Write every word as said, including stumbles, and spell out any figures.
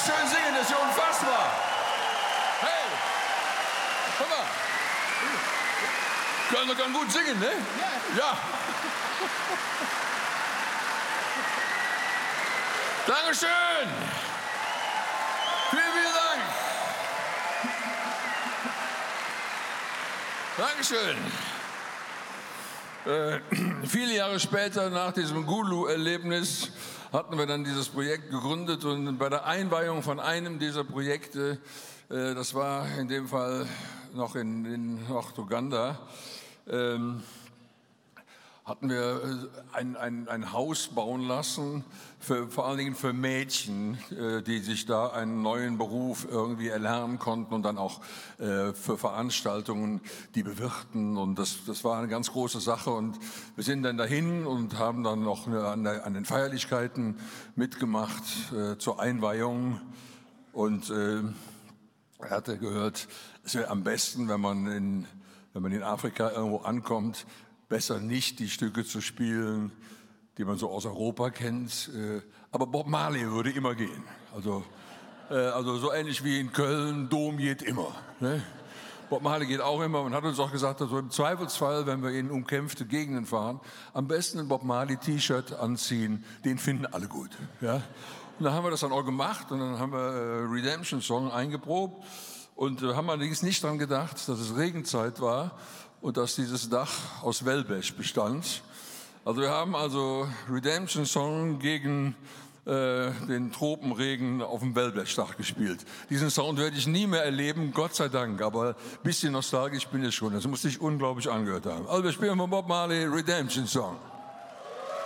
schön singen, das ist ja unfassbar. Hey, guck mal. Kölner kann gut singen, ne? Ja. Dankeschön. Vielen, vielen Dank. Dankeschön. Äh, viele Jahre später, nach diesem Gulu-Erlebnis, hatten wir dann dieses Projekt gegründet und bei der Einweihung von einem dieser Projekte, äh, das war in dem Fall noch in, in Norduganda, ähm, hatten wir ein, ein, ein Haus bauen lassen, für, vor allen Dingen für Mädchen, äh, die sich da einen neuen Beruf irgendwie erlernen konnten und dann auch äh, für Veranstaltungen die bewirten. Und das, das war eine ganz große Sache. Und wir sind dann dahin und haben dann noch eine, an, der, an den Feierlichkeiten mitgemacht äh, zur Einweihung. Und äh, er hatte gehört, es wäre am besten, wenn man in, wenn man in Afrika irgendwo ankommt, besser nicht die Stücke zu spielen, die man so aus Europa kennt. Aber Bob Marley würde immer gehen. Also, also so ähnlich wie in Köln, Dom geht immer. Ne? Bob Marley geht auch immer und hat uns auch gesagt, also im Zweifelsfall, wenn wir in umkämpfte Gegenden fahren, am besten ein Bob Marley T-Shirt anziehen, den finden alle gut. Ja? Und dann haben wir das dann auch gemacht und dann haben wir Redemption Song eingeprobt und haben allerdings nicht daran gedacht, dass es Regenzeit war und dass dieses Dach aus Wellblech bestand. Also wir haben also Redemption Song gegen äh, den Tropenregen auf dem Wellblechdach gespielt. Diesen Sound werde ich nie mehr erleben, Gott sei Dank, aber ein bisschen nostalgisch bin ich schon. Das muss ich unglaublich angehört haben. Also wir spielen von Bob Marley Redemption Song.